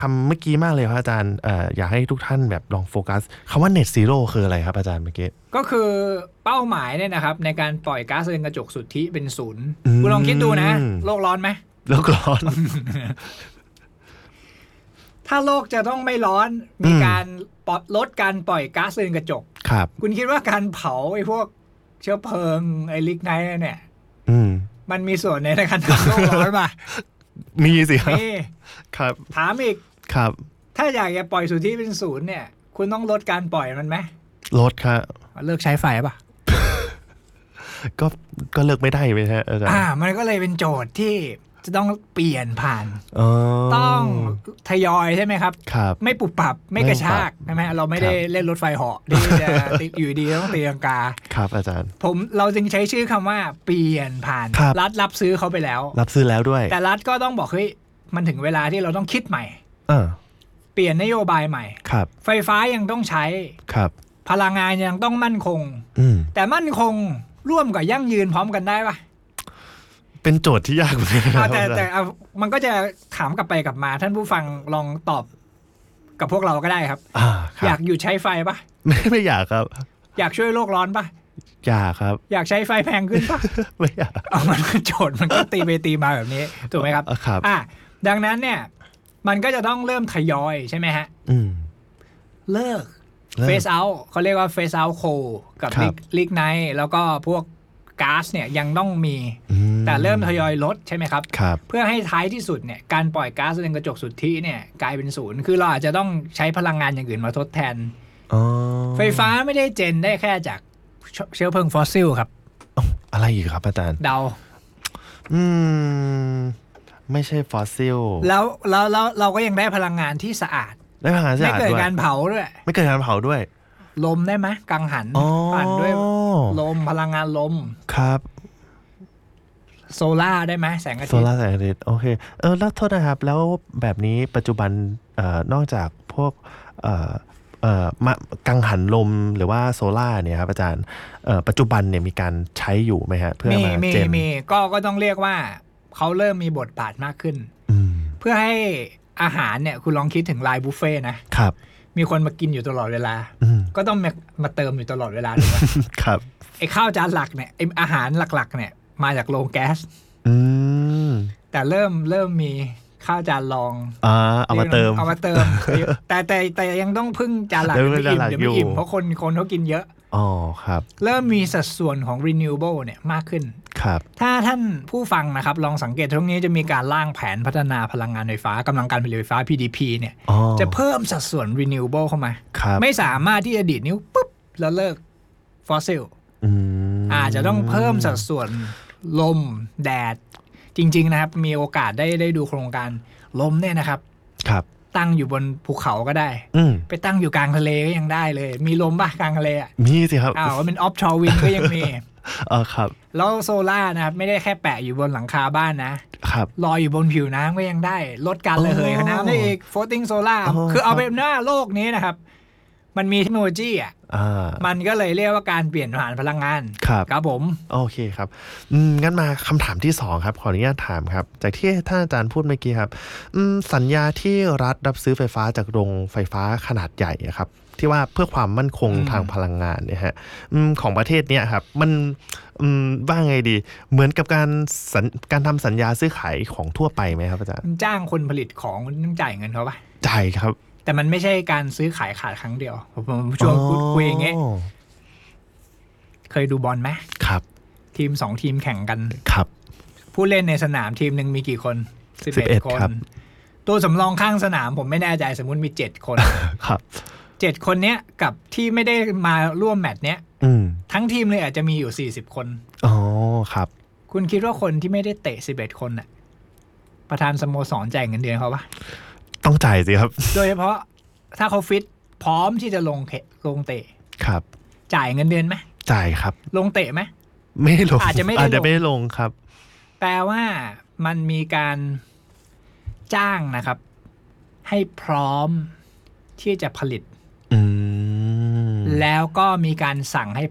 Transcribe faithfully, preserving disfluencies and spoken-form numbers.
คำเมื่อกี้มากเลยครับอาจารย์เอ่ออยากให้ทุกท่านแบบลองโฟกัสคำว่า net zero คืออะไรครับอาจารย์เมื่อกี้ก็คือเป้าหมายเนี่ยนะครับในการปล่อยก๊าซเรือนกระจกสุทธิเป็นศูนย์คุณลองคิดดูนะโลกร้อนไหมโลกร้อนถ้าโลกจะต้องไม่ร้อนมีการลดการปล่อยก๊าซเรือนกระจกครับคุณคิดว่าการเผาไอ้พวกเชื้อเพลิงไอ้ลิกไนท์เนี่ยมันมีส่วนในการทำโลกร้อนป่ะมีสิครับครับถามอีกครับถ้าอยากจะปล่อยสุทธิเป็นศูนย์เนี่ยคุณต้องลดการปล่อยมันไหมลดครับเลิกใช้ไฟป่ะก็ก็เลิกไม่ได้ไหมฮะอาจารย์อ่ามันก็เลยเป็นโจทย์ที่จะต้องเปลี่ยนผ่านต้องทยอยใช่ไหมครับครับไม่ปุบปับไม่กระชากใช่ไหมเราไม่ได้เล่นรถไฟเหาะที่จะติดอยู่ดีต้องตีลังกาครับอาจารย์ผมเราจึงใช้ชื่อคำว่าเปลี่ยนผ่านรัฐรับซื้อเขาไปแล้วรับซื้อแล้วด้วยแต่รัฐก็ต้องบอกเฮ้ยมันถึงเวลาที่เราต้องคิดใหม่เออเปลี่ยนนโยบายใหม่ครับไฟฟ้ายังต้องใช้ครับพลังงานยังต้องมั่นคงแต่มั่นคงร่วมกับยั่งยืนพร้อมกันได้ปะเป็นโจทย์ที่ยากเลยนะแต่แต่มันก็จะถามกลับไปกลับมาท่านผู้ฟังลองตอบกับพวกเราก็ได้ครับอ, อยากหยุดใช้ไฟปะไม่ไม่อยากครับอยากช่วยโลกร้อนปะอยากครับอยากใช้ไฟแพงขึ้นปะไม่อยากเอามันโจทย์มันก็ตีไปตีมาแบบนี้ถูกไหมครับครับอ่ะดังนั้นเนี่ยมันก็จะต้องเริ่มทยอยใช่ไหมฮะเลิกเฟสเอาท์เขาเรียกว่าเฟสเอาท์โคกับลิกไนท์แล้วก็พวกก๊าซเนี่ยยังต้องมีแต่เริ่มทยอยลดใช่ไหมครับเพื่อให้ท้ายที่สุดเนี่ยการปล่อยก๊าซเรือนกระจกสุทธิเนี่ยกลายเป็นศูนย์คือเราอาจจะต้องใช้พลังงานอย่างอื่นมาทดแทนไฟฟ้าไม่ได้เจนได้แค่จากเชื้อเพลิงฟอสซิลครับอะไรอีกครับอาจารย์เดาอืมไม่ใช่ฟอสซิลแล้วแล้วแล้วเราก็ยังได้พลังงานที่สะอาดได้พลังงานสะอาดด้วยไม่เกิดการเผาด้วยไม่เกิดการเผาด้วยลมได้ไหมกังหันปั่นด้วยลมพลังงานลมครับโซล่าได้ไหมแสงอาทิตย์โซล่าแสงอาทิตย์โอเคเออแล้วโทษนะครับแล้วแบบนี้ปัจจุบันเอ่อนอกจากพวกเอ่อเอ่อมากังหันลมหรือว่าโซล่าเนี่ยครับอาจารย์เอ่อปัจจุบันเนี่ยมีการใช้อยู่ไหมฮะเพื่อมาเจนมีก็ก็ต้องเรียกว่าเขาเริ่มมีบทบาทมากขึ้นเพื่อให้อาหารเนี่ยคุณลองคิดถึงไลน์บุฟเฟ่นะครับมีคนมากินอยู่ตลอดเวลาก็ต้องมามาเติมอยู่ตลอดเวลาถูกไหมครับไอ้ข้าวจานหลักเนี่ยไอ้อาหารหลักๆเนี่ยมาจากโรงแก๊สแต่เริ่มเริ่มมีข้าวจานรองอ่าเอามาเติมเอามาเติมแต่แต่แต่ยังต้องพึ่งจานหลักไม่อิ่มเดี๋ยวไม่อิ่มเพราะคนคนเขากินเยอะอ๋อครับเริ่มมีสัดส่วนของ renewable เนี่ยมากขึ้นครับถ้าท่านผู้ฟังนะครับลองสังเกตตรงนี้จะมีการร่างแผนพัฒนาพลังงานไฟฟ้ากำลังการผลิตไฟฟ้า พี ดี พี เนี่ยจะเพิ่มสัดส่วน renewable เข้ามาไม่สามารถที่จะดีดนิ้วปุ๊บแล้วเลิก fossil อาจจะต้องเพิ่มสัดส่วนลมแดดจริงๆนะครับมีโอกาสได้ได้ดูโครงการลมเนี่ยนะครับครับตั้งอยู่บนภูเขาก็ได้ไปตั้งอยู่กลางทะเลก็ยังได้เลยมีลมป่ะกลางทะเลอ่ะมีสิครับอ้าวเป็นออฟชอร์วินก็ยังมีอ๋อครับแล้วโซล่านะครับไม่ได้แค่แปะอยู่บนหลังคาบ้านนะครับลอยอยู่บนผิวน้ำก็ยังได้ลดการระเหยของน้ำได้อีก floating solar คือเอาเป็นหน้าโลกนี้นะครับมันมีเทคโนโลยีอ่ะมันก็เลยเรียกว่าการเปลี่ยนผ่านพลังงานครับครับผมโอเคครับอืมงั้นมาคำถามที่สองครับขออนุญาตถามครับจากที่ท่านอาจารย์พูดเมื่อกี้ครับอืมสัญญาที่รัฐรับซื้อไฟฟ้าจากโรงไฟฟ้าขนาดใหญ่ครับที่ว่าเพื่อความมั่นคงทางพลังงานเนี่ยฮะอืมของประเทศเนี้ยครับมันอืมว่าไงดีเหมือนกับการการทำสัญญาซื้อขายของทั่วไปไหมครับอาจารย์จ้างคนผลิตของต้องจ่ายเงินเขาป่ะจ่ายครับแต่มันไม่ใช่การซื้อขายขาดครั้งเดียวผมช่วงพูดคุยอย่างเงี้ยเคยดูบอลไหมครับทีมสองทีมแข่งกันครับผู้เล่นในสนามทีมหนึ่งมีกี่คนสิบเอ็ดคนตัวสำรองข้างสนามผมไม่แน่ใจสมมุติมีเจ็ดคนครับเจ็ดคนเนี้ยกับที่ไม่ได้มาร่วมแมตช์เนี้ยทั้งทีมเลยอาจจะมีอยู่สี่สิบคนอ๋อครับคุณคิดว่าคนที่ไม่ได้เตะสิบเอ็ดคนน่ะประธานสโมสรจ่ายเงินเดือนเขาปะต้องจ่ายสิครับโดยเฉพาะถ้าเขาฟิตพร้อมที่จะลงลงเตะครับจ่ายเงินเดือนไหมจ่ายครับลงเตะไหมไม่ลงอาจจะไม่ได้อาจจะไม่ลงครับแปลว่ามันมีการจ้างนะครับให้พร้อมที่จะผลิตแล้วก็มีการสั่งให้